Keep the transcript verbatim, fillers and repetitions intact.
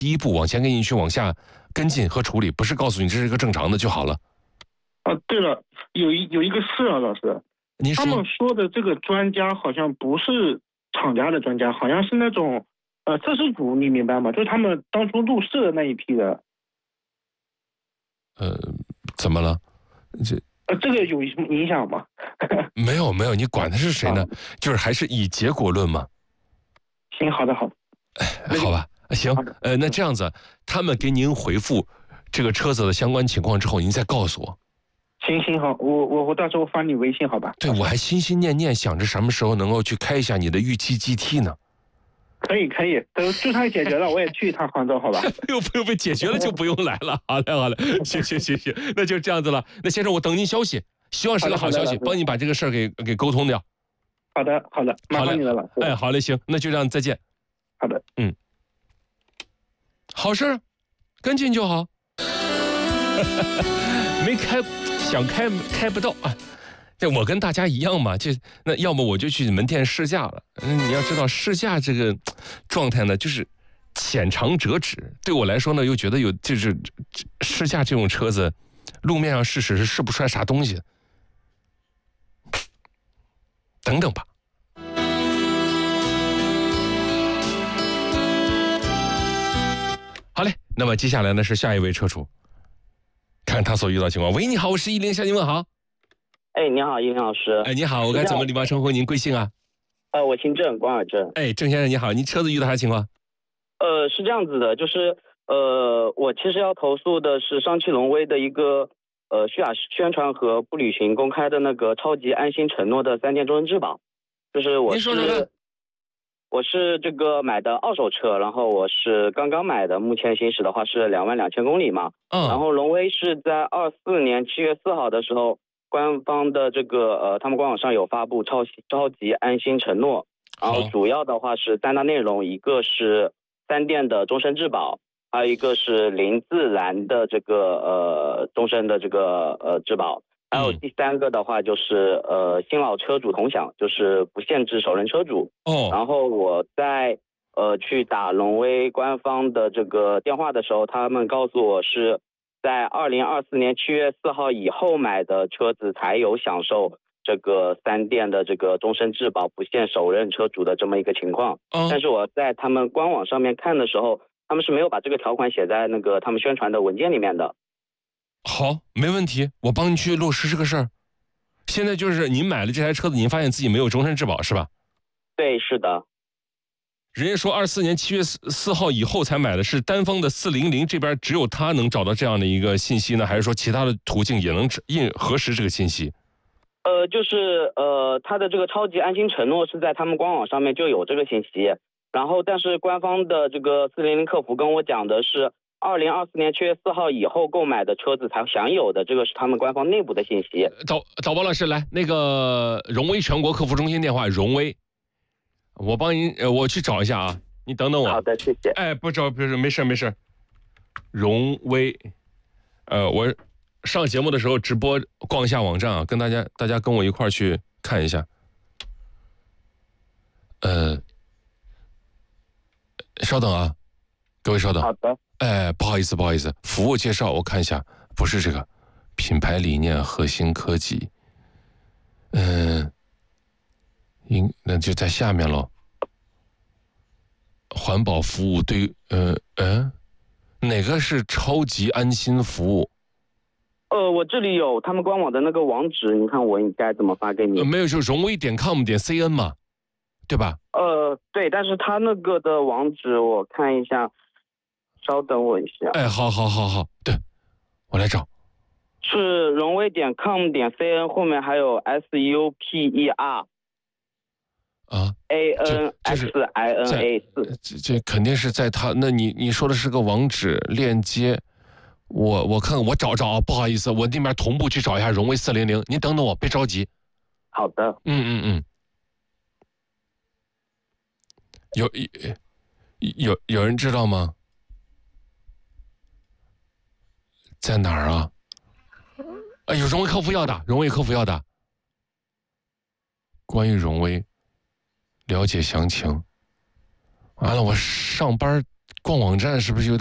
第一步往前给你去往下跟进和处理，不是告诉你这是一个正常的就好了。 啊，对了，有一有一个事啊，老师， 您说他们说的这个专家好像不是厂家的专家，好像是那种呃测试组，你明白吗？就是他们当初入试的那一批的。 呃，怎么了？这呃，这个有什么影响吗？ 没有没有，你管他是谁呢？就是还是以结果论嘛。 行，好的好的。 哎，好吧，行，呃，那这样子，他们给您回复这个车子的相关情况之后，您再告诉我。 行行好，我我我到时候发你微信，好吧？ 对，我还心心念念想着什么时候能够去开一下你的预期 G T 呢。 可以可以，都就算解决了，我也去一趟杭州，好吧？ 不用不用，被解决了就不用来了。好嘞好嘞，行行行行，那就这样子了。那先生，我等您消息，希望是个好消息，帮你把这个事儿给给沟通掉。 好的好的，麻烦你了，老师。 哎，好嘞，行，那就这样，再见。 好的， 嗯，好事，跟进就好。没开，想开开不到啊。这我跟大家一样嘛，这那要么我就去门店试驾了。嗯，你要知道试驾这个状态呢，就是浅尝辄止。对我来说呢，又觉得有就是试驾这种车子，路面上试试是试不出来啥东西。等等吧。好嘞，那么接下来呢是下一位车主，看他所遇到情况。喂，你好，我是一零，向您问好。 哎，你好，一林老师。 哎，你好，我该怎么礼貌称呼您？贵姓啊？ 呃，我姓郑，关尔郑。 哎，郑先生你好，您车子遇到啥情况？ 呃，是这样子的，就是呃，我其实要投诉的是上汽荣威的一个呃虚假宣传和不履行公开的那个超级安心承诺的三电终身质保。就是我是， 您说说看。 我是这个买的二手车，然后我是刚刚买的，目前行驶的话是两万两千公里嘛。 嗯。 然后荣威是在二四年七月四号的时候。官方的这个呃，他们官网上有发布超超级安心承诺，然后主要的话是三大内容，一个是三电的终身质保，还有一个是零自燃的这个呃终身的这个呃质保，还有第三个的话就是呃新老车主同享，就是不限制首任车主。 哦。 然后我在呃去打荣威官方的这个电话的时候，他们告诉我是。在二零二四年七月四号以后买的车子才有享受这个三电的这个终身质保不限首任车主的这么一个情况。 嗯。 但是我在他们官网上面看的时候，他们是没有把这个条款写在那个他们宣传的文件里面的。 好，没问题，我帮你去落实这个事儿。现在就是您买了这台车子，您发现自己没有终身质保是吧？ 对，是的。 人家说二四年七月四号以后才买的，是单方的四零零这边只有他能找到这样的一个信息呢，还是说其他的途径也能印核实这个信息？ 呃，就是呃，他的这个超级安心承诺是在他们官网上面就有这个信息，然后但是官方的这个四零零客服跟我讲的是二零二四年七月四号以后购买的车子才享有的，这个是他们官方内部的信息。 导导播老师来，那个荣威全国客服中心电话，荣威。我帮您，呃，我去找一下啊，你等等我。 好的，谢谢。 哎，不找，不是，没事没事。荣威，呃，我上节目的时候直播逛一下网站啊，跟大家大家跟我一块儿去看一下。呃，稍等啊，各位稍等。 好的。 哎，不好意思不好意思，服务介绍我看一下，不是这个，品牌理念核心科技，嗯、呃。应那就在下面喽。环保服务对，呃呃，哪个是超级安心服务？ 呃，我这里有他们官网的那个网址，你看我应该怎么发给你？ 呃、没有，就荣威点 com 点 cn 嘛，对吧？ 呃，对，但是他那个的网址我看一下，稍等我一下。 哎，好好好好，对，我来找。 是荣威点 com 点 cn 后面还有 super。 啊 ，A N X I N A 四， 这这肯定是在他。那你你说的是个网址链接，我我看我找找啊，不好意思，我那边同步去找一下荣威四零零，您等等我，别着急。 好的。 嗯嗯嗯。有有有人知道吗？在哪儿啊？哎，有荣威客服要打，荣威客服要打。关于荣威。了解详情，完了，我上班逛网站是不是有点